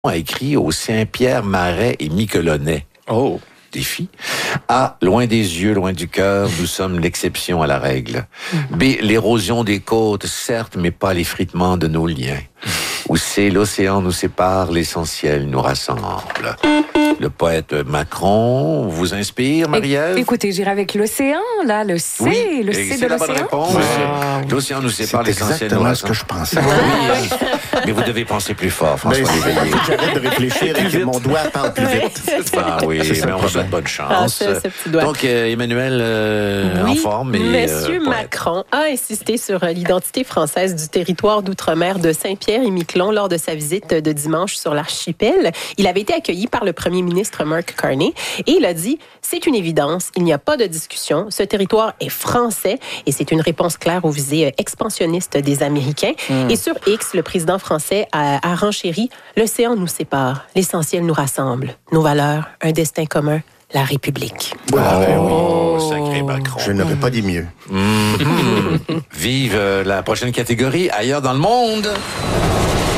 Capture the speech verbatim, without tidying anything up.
a écrit au Saint-Pierre, Marais et Miquelonnet. Oh! Défi. A, loin des yeux, loin du cœur, nous sommes l'exception à la règle. B, l'érosion des côtes, certes, mais pas l'effritement de nos liens. Ou C, l'océan nous sépare, l'essentiel nous rassemble. Le poète Macron vous inspire, Marie-Ève? Écoutez, j'irai avec l'océan, là, le C, oui, le C c'est de la bonne l'océan. réponse. Wow. L'océan nous sépare, C'est l'essentiel nous exactement ce que rassemble. je pensais. Oui, mais vous devez penser plus fort, François Mais Léveillé. j'arrête de réfléchir et que mon doigt parle plus vite. Ah oui, C'est ça mais le on vous problème. souhaite bonne Ah, chance. ce- ce petit doigt. Donc, euh, Emmanuel euh, Oui, en forme. Et, Monsieur euh, poète. Macron a insisté sur euh, l'identité française du territoire d'outre-mer de Saint-Pierre et Miquelon lors de sa visite de dimanche sur l'archipel. Il avait été accueilli par le premier ministre Mark Carney et il a dit « C'est une évidence, il n'y a pas de discussion. Ce territoire est français et c'est une réponse claire aux visées euh, expansionnistes des Américains. Mm. » Et sur X, le président français a, a renchéri « L'océan nous sépare, l'essentiel nous rassemble. Nos valeurs, un destin commun. La République. » Ah, ben oui. Oh, sacré Macron. Je n'aurais pas dit mieux. Mmh. Vive euh, la prochaine catégorie, ailleurs dans le monde.